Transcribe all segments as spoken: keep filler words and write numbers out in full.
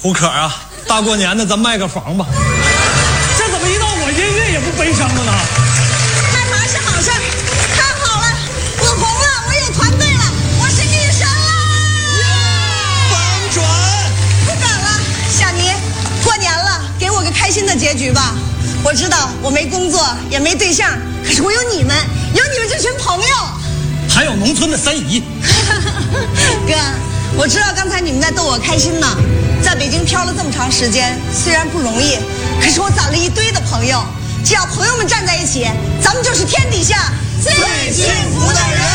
胡可啊，大过年的咱卖个房吧。 这怎么一到我音乐也不悲伤了呢？ 开房是好事儿，太好了，我红了，我有团队了，我是女神了。 反转！ 不敢了，小尼，过年了，给我个开心的结局吧。我知道我没工作，也没对象，可是我有你们，有你们这群朋友， 还有农村的三姨。 哥，我知道刚才你们在逗我开心呢。在北京漂了这么长时间，虽然不容易，可是我攒了一堆的朋友。只要朋友们站在一起，咱们就是天底下最幸福的人。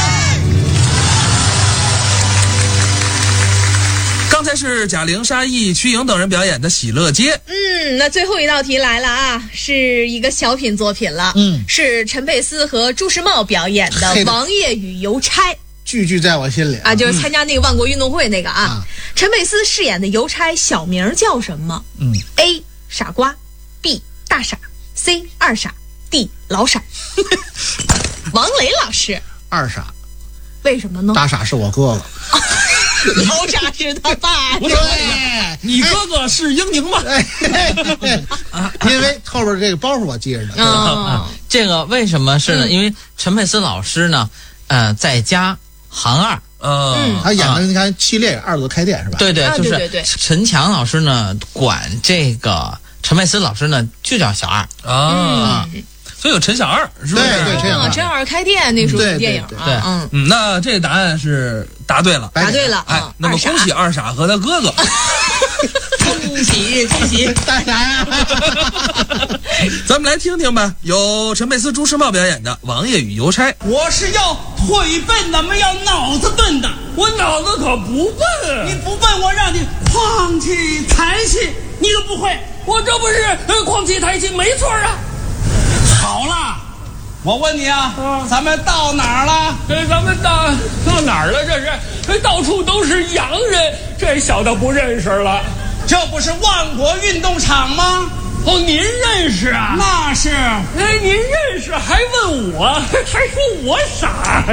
刚才是贾玲、沙溢、瞿颖等人表演的《喜乐街》。 嗯，那最后一道题来了啊，是一个小品作品了。嗯，是陈佩斯和朱时茂表演的《王爷与邮差》。 句句在我心里啊, 啊，就是参加那个万国运动会那个啊。啊陈佩斯饰演的邮差小名叫什么？嗯 ，A 傻瓜 ，B 大傻 ，C 二傻 ，D 老傻。王雷老师， 二傻， 为什么呢？ 大傻是我哥哥。 老傻是他爸。 对，你哥哥是英宁吗？ 因为后边这个包袱我记着呢。 哦，这个为什么是呢？嗯、因为陈佩斯老师呢，呃，在家行二。 嗯， 他演的你看系列二子开店是吧？ 对对，就是对对对。 陈强老师呢管这个陈佩斯老师呢就叫小二啊。嗯所以有陈小二是不是？ 对对，陈小二， 陈小二开店那时候电影啊，对， 嗯嗯，那这个答案是答对了， 答对了， 哎，那么恭喜二傻和他哥哥， 恭喜恭喜大傻呀！ 咱们来听听吧，由陈佩斯、朱时茂表演的《王爷与邮差》。 我是要腿笨的，没要脑子笨的。我脑子可不笨，你不笨，我让你哐起抬起，你都不会。我这不是哐起抬起，没错啊。好了，我问你啊，嗯、咱们到哪儿了？这咱们到到哪儿了？这是，这到处都是洋人，这小的不认识了。这不是万国运动场吗？哦，您认识啊？那是。哎，您认识还问我，还说我傻。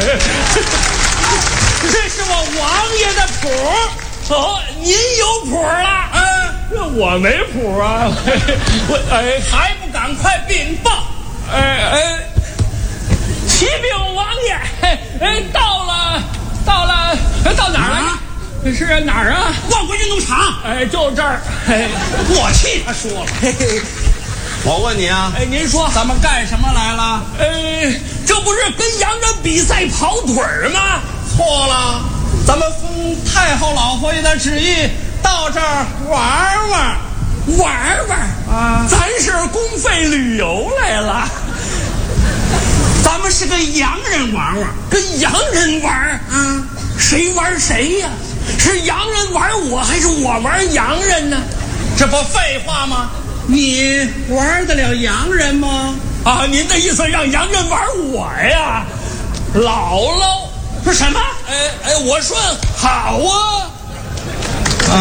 这是我王爷的谱。哦，您有谱了？嗯。这我没谱啊！我哎，还不赶快禀报！哎哎，启禀王爷！哎，到了，到了，到哪儿来着？这是哪儿啊？万国运动场。哎，就这儿。哎，过气他说了。嘿嘿，我问你啊，哎，您说咱们干什么来了？哎，这不是跟洋人比赛跑腿吗？错了，咱们奉太后老佛爷的旨意。到这儿玩玩，玩玩啊！咱是公费旅游来了，咱们是跟洋人玩玩，跟洋人玩啊！谁玩谁呀？是洋人玩我，还是我玩洋人呢？这不废话吗？你玩得了洋人吗？啊，您的意思让洋人玩我呀？姥姥说什么？哎哎，我说好啊。啊！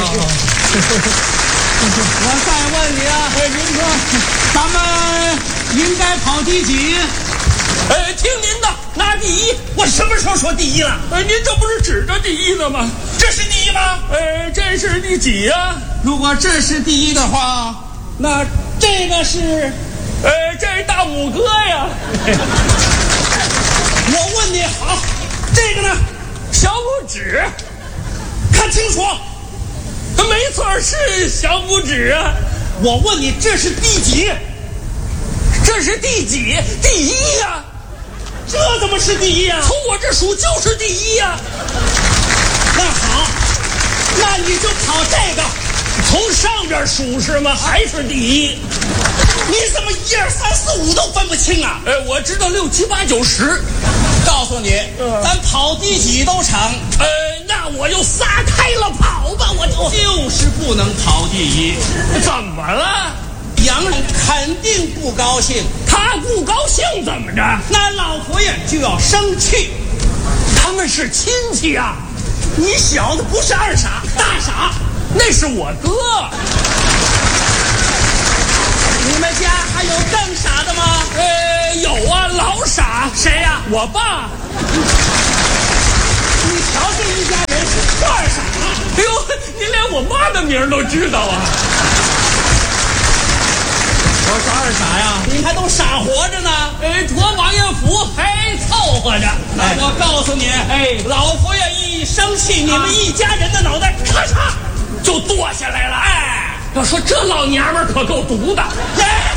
我再问你啊，哎，您说咱们应该跑第几？哎，听您的，拿第一。我什么时候说第一了？哎，您这不是指着第一的吗？这是第一吗？哎，这是第几呀、啊？如果这是第一的话，那这个是，哎，这是大拇哥呀。我问你好，这个呢？小拇指，看清楚。没错，是小拇指啊！我问你，这是第几？这是第几？第一呀、啊！这怎么是第一啊？从我这数就是第一呀、啊！那好，那你就跑这个，从上边数是吗？还是第一？你怎么一二三四五都分不清啊？哎，我知道六七八九十。告诉你，嗯、咱跑第几都成。呃，那我就撒开了跑吧，我就就是不能跑第一。怎么了？洋人肯定不高兴。他不高兴怎么着？那老佛爷就要生气。他们是亲戚啊！你小子不是二傻，大傻，那是我哥。你们家还有更傻的吗？呃，有啊，老傻。谁呀、啊？我爸。你瞧这一家人是二傻。哎呦，你连我妈的名名都知道啊。 我说二傻呀，你还都傻活着呢。 哎，驮王爷府还凑合着。 哎，我告诉你， 哎， 老佛爷一生气，你们一家人的脑袋咔嚓就剁下来了。哎，要说这老娘们可够毒的。 哎，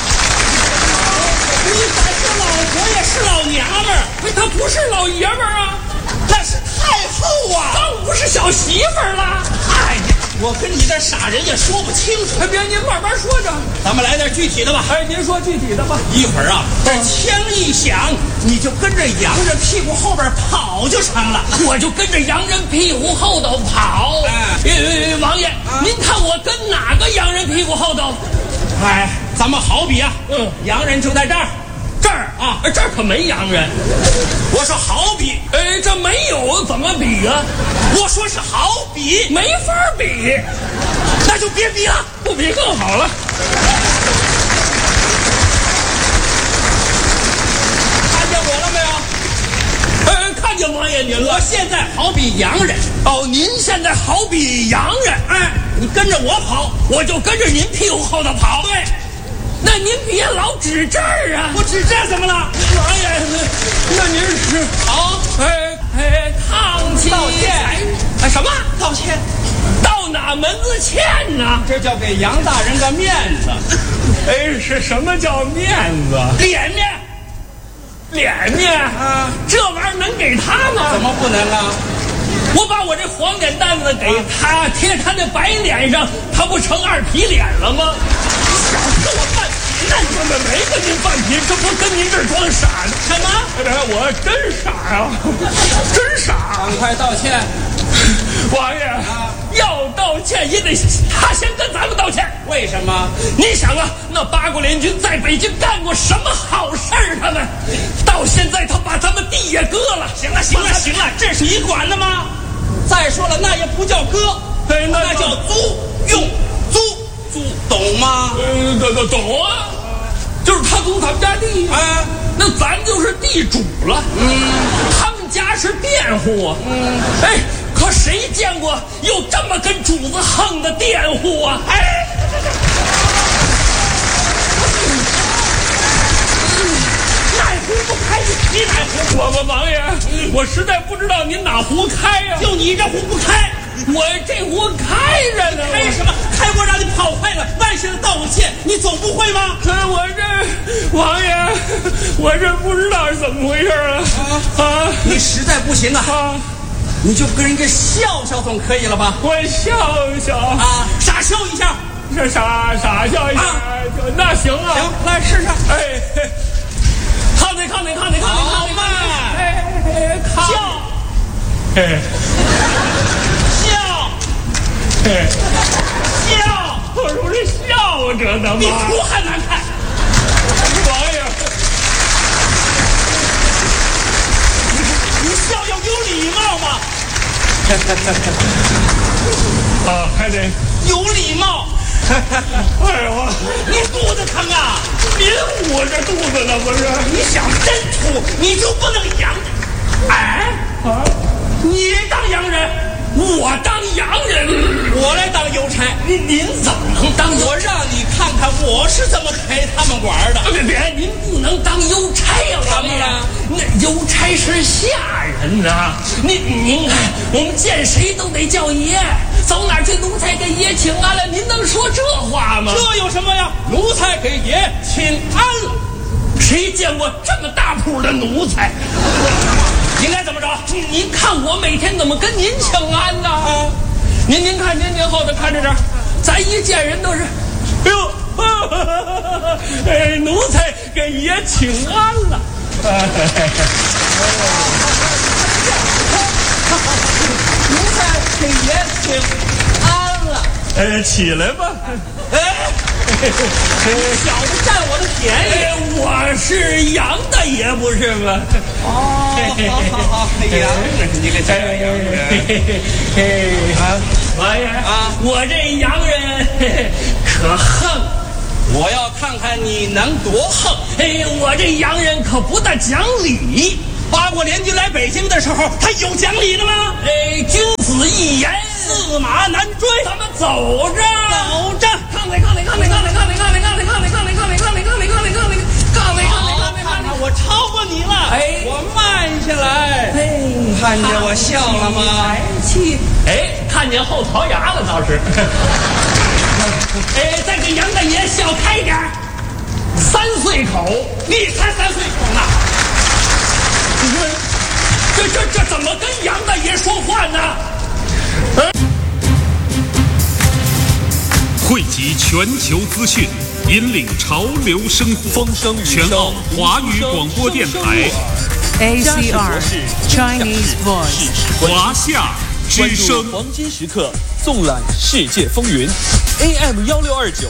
你敢说老佛爷是老娘们儿？ 哎，他不是老爷们儿啊， 那是太后啊， 更不是小媳妇儿了。 哎呀，我跟你这傻人也说不清楚。 哎，别，您慢慢说着。 咱们来点具体的吧。 哎，您说具体的吧。 一会儿啊，这枪一响，你就跟着洋人屁股后边跑就成了。 我就跟着洋人屁股后头跑。 哎， 呃，王爷，啊、您看我跟哪个洋人屁股后头？ 哎，咱们好比啊， 嗯， 洋人就在这儿。 这儿啊，这儿可没洋人。 我说好比， 哎，这没有怎么比呀、啊？ 我说是好比， 没法比， 那就别比了， 不比更好了。 看见我了没有？ 哎，看见王爷您了。 我现在好比洋人。 哦，您现在好比洋人。 哎，你跟着我跑， 我就跟着您屁股后头跑。 对。 那您别老指这儿啊！ 我指这怎么了？ 王爷，那您是好， 哎哎，抗期道歉， 哎什么道歉？ 到哪门子欠呢？ 这叫给杨大人个面子。 哎，是什么叫面子？ 脸面， 脸面啊！这玩意儿能给他吗？ 怎么不能啊？ 我把我这黄脸蛋子给他，贴他那白脸上，他不成二皮脸了吗？想跟我拌皮呢？我们没跟您拌皮，这不跟您这儿装傻呢？ 什么？ 哎，我真傻呀、啊，真傻！ 赶快道歉， 王爷、啊、要道歉也得他先跟咱们道歉。 为什么？ 你想啊，那八国联军在北京干过什么好事儿？他们到现在他把咱们地也割了。 行了，行了，行了，这是你管的吗？再说了，那也不叫割， 哎，那那叫租用租租，懂吗？ 嗯，懂懂懂啊，就是他租咱们家地， 哎， 那咱就是地主了。嗯，他们家是佃户啊。嗯，哎，可谁见过有这么跟主子横的佃户啊？哎，哪壶不开提哪壶。我们王爷，我实在不知道您哪壶开呀、啊？ 就你这壶不开。 我这壶开着呢， 开什么？开过让你跑坏了，万事的道歉，你总不会吗？ 可是我这王爷，我这不知道是怎么回事啊！啊, 啊你实在不行啊，啊你就跟人家笑笑总可以了吧？ 我笑笑啊，傻笑一下， 是傻傻笑一下，啊、那行啊， 行，来试试。 哎，看你看你看你看你看你看，哎哎， 笑， 哎。 笑， 笑，我说这笑着呢吗？ 比哭还难看。 王爷， 你笑要有礼貌吗？ 啊，还得有礼貌。 哎呦， 你肚子疼啊？ 您捂着肚子呢不是？ 你想真吐，你就不能洋人。哎，啊，你当洋人？ 我当洋人， 我来当邮差。 您您怎么能当？ 我让你看看我是怎么陪他们玩的。 别别，您不能当邮差呀！ 怎么了？ 那邮差是下人呐、啊。您您看，我们见谁都得叫爷，走哪去奴才给爷请安了。您能说这话吗？ 这有什么呀？奴才给爷请安了。 谁见过这么大铺的奴才？ 应该怎么着？ 您看我每天怎么跟您请安呢？啊，您您看您您后头看着这儿，咱一见人都是，哎呦，呵呵呵哎，奴才给爷请安了。 奴才给爷请安了。 哎，起来吧。 哎，小子占我的便宜。 哎，我是杨大爷不是吗？ 哦，好好好，杨人，你个真洋人。 啊，王爷啊，我这洋人可横。 我要看看你能多横。 哎，我这洋人可不大讲理。 八国联军来北京的时候，他有讲理的吗？ 哎，君子一言， 驷马难追。 咱们走着， 走着， 看来看来看来看来看来看来看来看来看来看来看来看来看来看来看来看来看看我超过你了， 哎我慢下来， 哎， 看见我笑了吗？ 气，哎，看见后槽牙了倒是。哎，再给杨大爷笑开一点，三岁口，你才三岁口呢。你说，这这这怎么跟杨大爷说话呢？ 汇集全球资讯，引领潮流生活。风声全澳华语广播电台 A C R Chinese Voice 华夏之声。 黄金时刻，纵览世界风云。A M 幺六二九。